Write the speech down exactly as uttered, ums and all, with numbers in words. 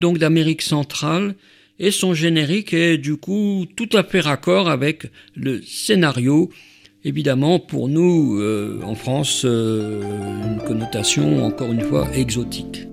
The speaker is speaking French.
donc d'Amérique centrale, et son générique est du coup tout à fait raccord avec le scénario. Évidemment, pour nous, euh, en France, euh, une connotation, encore une fois, exotique.